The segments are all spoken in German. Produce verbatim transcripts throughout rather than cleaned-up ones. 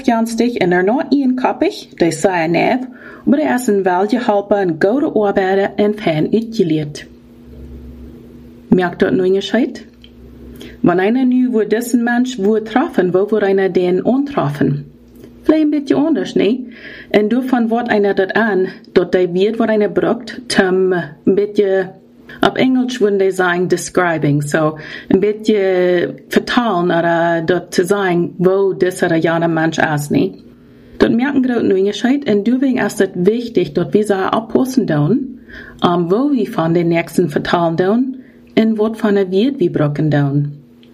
ernstig en er not een koppig, de zei neef, maar er is een welgehelpen en goede arbeider en fan uitgeleerd. Merkt dat nu gescheit? Wenn einer nu wo diesen Mensch wo treffen, wo wo einer den untreffen? Vielleicht ein bisschen anders, ne? Und davon wird einer das an, dort der wird, was einer braucht, zum ein bisschen, auf Englisch würden die sagen, describing, so, ein bisschen vertalen oder dort zu sagen, wo dieser oder jener Mensch ist, ne? Dort merken wir nur Unterschied, und deswegen ist es wichtig, dort wir sagen, abpassen tun, um, wo wir von den nächsten vertalen tun, und was von der wird wir brauchen tun.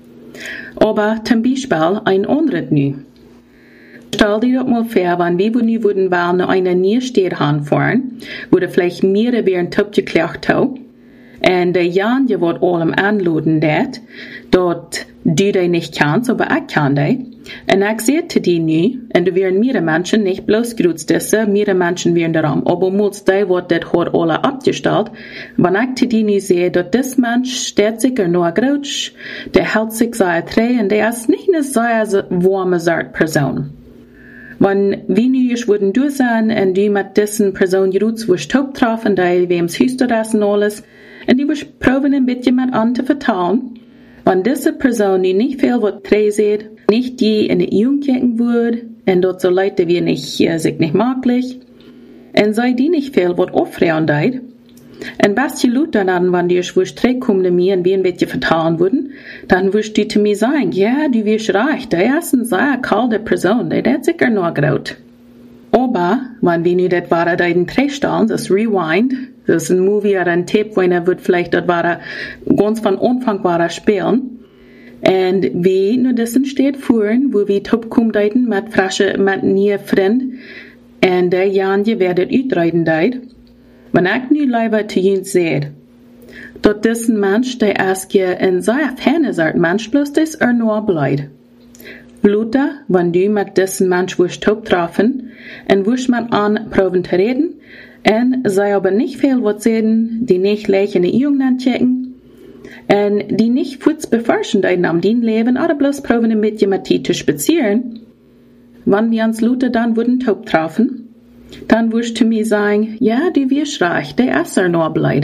Aber zum Beispiel ein anderes nu. Stell dir das mal vor, wenn wir nu würden mal noch eine Niersteher anfahren, wo der vielleicht mehrere wie ein Typ geklärt hat, und der Jan, der wird allem anladen dat, dort du die nicht kannst, aber ich kann die. Und ich sehe die nu, und da wären mehrere Menschen, nicht bloß grüß diese, mehrere Menschen wären daran, aber muss die wird das hat alle abgestellt, wenn ich die nu sehe, dass das Mensch steht sich nur grüß, der hält sich sehr treu, und der ist nicht eine sehr warme Sort Person. Wenn wir nu just würden du sein, und die mit diesen Person grüß, wo ich top treffen, die wems Hüster das und alles, und die wir probieren ein bisschen mit an zu vertrauen, wenn diese Person nu nicht viel wird treu sieht, nicht die in die Jugend kicken würde, und dort so Leute wie nicht, äh, sich nicht maglich, und sei die nicht viel wird aufregen deit, und was die Leute dann, wenn die schwurst treu kommen zu mir und wir ein bisschen vertrauen würden, dann wirst die zu mir sagen, ja, du wirst reich, der ist eine sehr kalte Person, der hat sicher nur graut. Aber, wenn wir nicht das war, da in drei stellen, das Rewind, das ist ein Movie oder ein Tape, wo einer wird vielleicht das war, ganz von Anfang war spielen. Und wie nur das steht führen, wo wir top kommen deuten mit frische, mit nie Freund, und der Janje werdet utreiden deit. Wenn ich nu lieber zu jens seht, dort diesen Mensch, der erst je in sehr ferne Sart Mensch bloß des er nur bleibt. Luther, wenn du mit diesen Mensch wirst top treffen, und wirst man an proben zu reden, und sei aber nicht viel was sehen, die nicht gleich in die Jungen checken, und die nicht kurz beforschen dein am din Leben, oder bloß proben mit jemandem zu spazieren, wenn wir uns Luther dann würden top treffen, dann wirst du mir sagen, ja, du wirst reich, der ist er nur bleibt.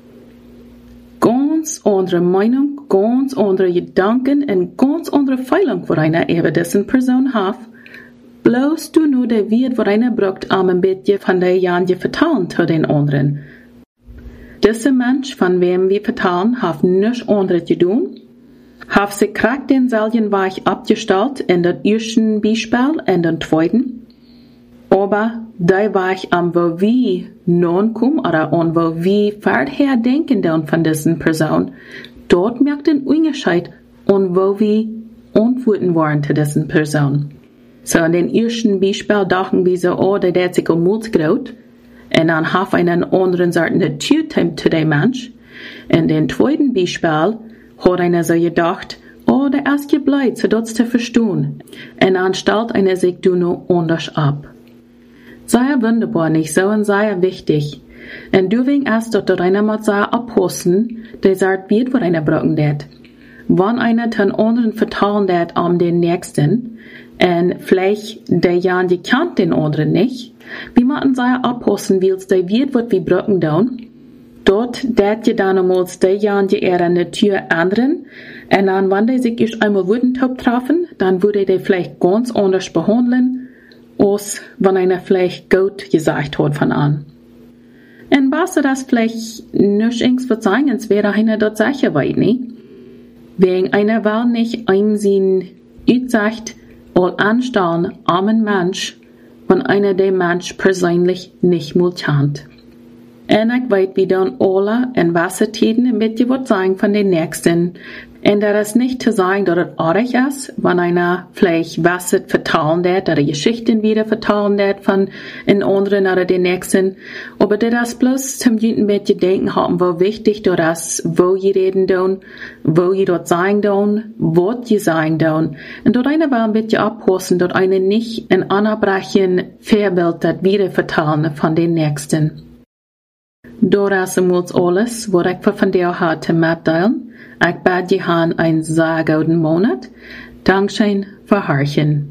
Ganz andere Meinung, ganz andere Gedanken und ganz andere Feilung, wo einer über diesen Person hat. Bloß du nur der wird, wo einer braucht, um ein bisschen von der Janje vertrauen zu den anderen. Dieser Mensch, von wem wir vertrauen, hat nichts anderes zu tun, hat sich krack denselben Weg abgestellt in der ersten Beispiel und den zweiten. Aber der Weg, um wo wir nun kommen, oder an wo wir vorher denken dann von diesen Person, dort merkt ein Unterschied, und wo wir antworten wollen zu diesen Person. So in den ersten Beispiel dachten wir so, oh, der hat sich um Mut getraut, und dann hat einen anderen Sorten der Türteam zu dem Mensch. In den zweiten Beispiel hat einer so gedacht, oh, der ist gebleibt, so das zu verstehen. Und dann stellt einer sich du noch anders ab. Sehr wunderbar, nicht so, und sehr wichtig. Und deswegen ist dort einer mal sehr abhosten, der sagt, wird, wo einer brauchen wird. Wenn einer den anderen vertrauen wird um den Nächsten, und vielleicht der Jan, die kennt den anderen nicht, wie man sehr abhosten willst, der wird, was wir brauchen dann, dort, dat je dann einmal der Jan, die er an der Tür anderen, und dann, wenn der sich erst einmal würden top treffen, dann würde der vielleicht ganz anders behandeln, als wenn einer vielleicht gut gesagt hat von an. Und was das vielleicht nicht ings wird sagen, es wäre einer dort sicher weit, ne? Wegen einer will nicht einsehen, sagt, all anstellen, armen Mensch, wenn einer den Mensch persönlich nicht mal kennt. Und ich weiß, wie dann alle in Wassertiden ein bisschen was sagen von den Nächsten. Und das ist nicht zu sagen, dass es artig ist, wenn einer vielleicht Wasser vertrauen wird, oder Geschichten wieder vertrauen wird von den anderen oder den Nächsten. Aber das ist bloß zum ein bisschen denken haben, wo wichtig das ist, wo ihr reden tun, wo ihr dort sagen tun, was ihr sagen tun. Und dort einer will ein bisschen abpassen, dort einer nicht ein anerbrechen Vorbild das wieder vertrauen von den Nächsten. Das ist alles, was ich von dir heute mitteilen. Ich bade dir einen sehr guten Monat. Dankeschön für Horchen.